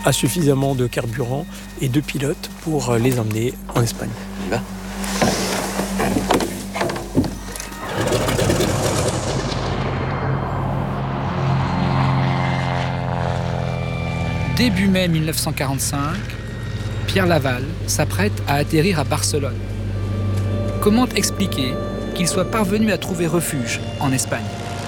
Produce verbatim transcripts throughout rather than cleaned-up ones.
a suffisamment de carburant et de pilotes pour les emmener en Espagne. On y va ? Début mai mille neuf cent quarante-cinq, Pierre Laval s'apprête à atterrir à Barcelone. Comment expliquer qu'il soit parvenu à trouver refuge en Espagne ?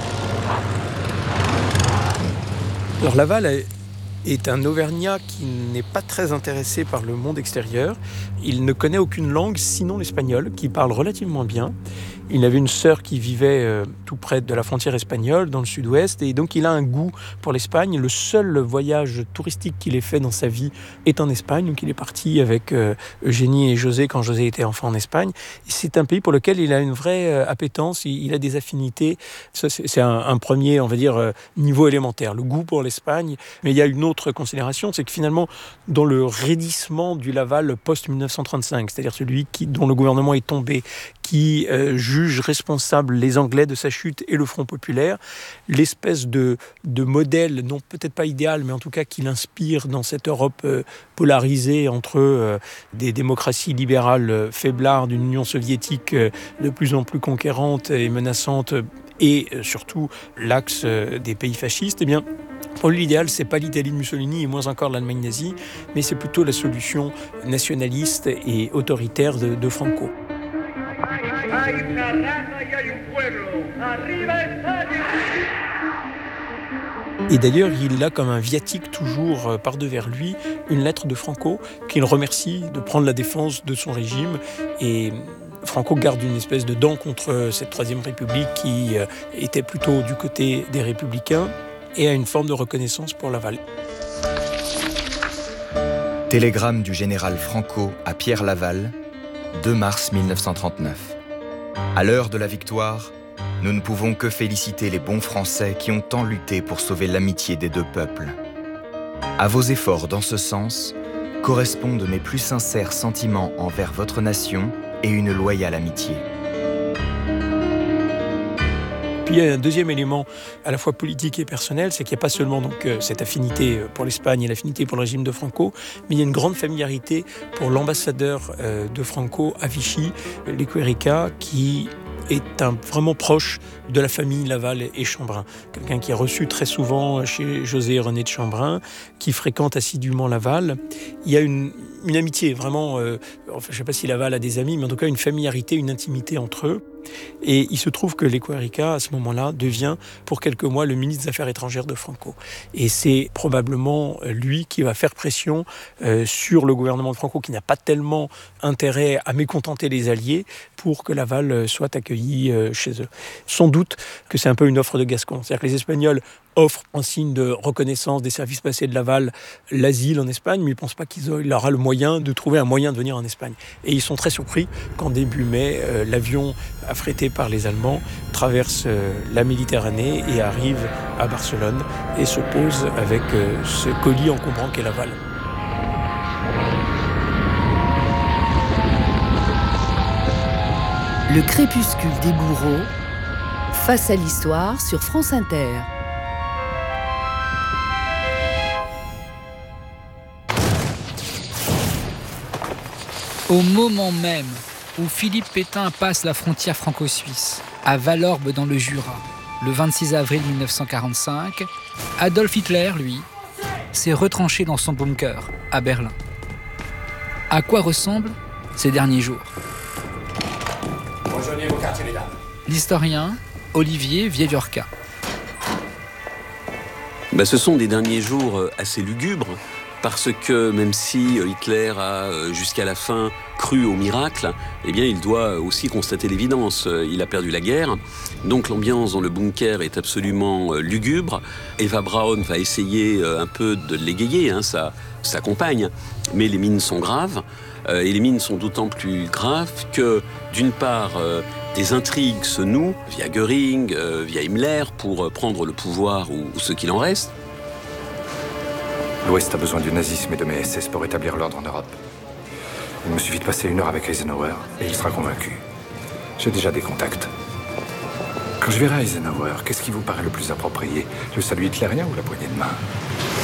Alors Laval est un Auvergnat qui n'est pas très intéressé par le monde extérieur. Il ne connaît aucune langue sinon l'espagnol, qu'il parle relativement bien. Il avait une sœur qui vivait euh, tout près de la frontière espagnole, dans le sud-ouest, et donc il a un goût pour l'Espagne. Le seul voyage touristique qu'il ait fait dans sa vie est en Espagne. Donc il est parti avec euh, Eugénie et José quand José était enfant en Espagne. Et c'est un pays pour lequel il a une vraie euh, appétence, il, il a des affinités. Ça, c'est, c'est un, un premier, on va dire, euh, niveau élémentaire, le goût pour l'Espagne. Mais il y a une autre considération, c'est que finalement, dans le raidissement du Laval post-dix-neuf cent trente-cinq, c'est-à-dire celui qui, dont le gouvernement est tombé, qui euh, juge responsables les Anglais de sa chute et le Front populaire, l'espèce de, de modèle, non peut-être pas idéal, mais en tout cas qui l'inspire dans cette Europe euh, polarisée entre euh, des démocraties libérales euh, faiblardes, une Union soviétique euh, de plus en plus conquérante et menaçante, et euh, surtout l'axe euh, des pays fascistes, eh bien, pour lui, l'idéal, c'est pas l'Italie de Mussolini et moins encore l'Allemagne nazie, mais c'est plutôt la solution nationaliste et autoritaire de, de Franco. Et d'ailleurs, il a comme un viatique toujours par-devers lui une lettre de Franco qu'il remercie de prendre la défense de son régime. Et Franco garde une espèce de dent contre cette Troisième République qui était plutôt du côté des Républicains et a une forme de reconnaissance pour Laval. Télégramme du général Franco à Pierre Laval, deux mars mille neuf cent trente-neuf. À l'heure de la victoire, nous ne pouvons que féliciter les bons Français qui ont tant lutté pour sauver l'amitié des deux peuples. À vos efforts dans ce sens correspondent mes plus sincères sentiments envers votre nation et une loyale amitié. Puis il y a un deuxième élément à la fois politique et personnel, c'est qu'il n'y a pas seulement donc, cette affinité pour l'Espagne et l'affinité pour le régime de Franco, mais il y a une grande familiarité pour l'ambassadeur de Franco à Vichy, Lequerica, qui est un, vraiment proche de la famille Laval et Chambrun. Quelqu'un qui est reçu très souvent chez José et René de Chambrun, qui fréquente assidûment Laval. Il y a une, une amitié, vraiment, euh, enfin, je ne sais pas si Laval a des amis, mais en tout cas une familiarité, une intimité entre eux. Et il se trouve que Lequerica, à ce moment-là, devient pour quelques mois le ministre des Affaires étrangères de Franco. Et c'est probablement lui qui va faire pression euh, sur le gouvernement de Franco, qui n'a pas tellement intérêt à mécontenter les Alliés pour que Laval soit accueilli euh, chez eux. Sans doute que c'est un peu une offre de Gascon. C'est-à-dire que les Espagnols offrent en signe de reconnaissance des services passés de Laval l'asile en Espagne, mais ils ne pensent pas qu'il aura le moyen de trouver un moyen de venir en Espagne. Et ils sont très surpris qu'en début mai, euh, l'avion affrété par les Allemands traverse euh, la Méditerranée et arrive à Barcelone et se pose avec euh, ce colis encombrant qu'est Laval. Le crépuscule des bourreaux, face à l'histoire sur France Inter. Au moment même où Philippe Pétain passe la frontière franco-suisse, à Valorbe dans le Jura, le vingt-six avril mille neuf cent quarante-cinq, Adolf Hitler, lui, s'est retranché dans son bunker, à Berlin. À quoi ressemblent ces derniers jours ? Rejoignez vos quartiers, mesdames. L'historien Olivier Vieillorca. Ben, ce sont des derniers jours assez lugubres, parce que même si Hitler a jusqu'à la fin cru au miracle, eh bien il doit aussi constater l'évidence. Il a perdu la guerre, donc l'ambiance dans le bunker est absolument lugubre. Eva Braun va essayer un peu de l'égayer, hein, sa, sa compagne, mais les mines sont graves. Euh, et les mines sont d'autant plus graves que, d'une part, euh, des intrigues se nouent via Göring, euh, via Himmler, pour euh, prendre le pouvoir ou, ou ce qu'il en reste. L'Ouest a besoin du nazisme et de mes S S pour établir l'ordre en Europe. Il me suffit de passer une heure avec Eisenhower et il sera convaincu. J'ai déjà des contacts. Quand je verrai Eisenhower, qu'est-ce qui vous paraît le plus approprié ? Le salut hitlérien ou la poignée de main ?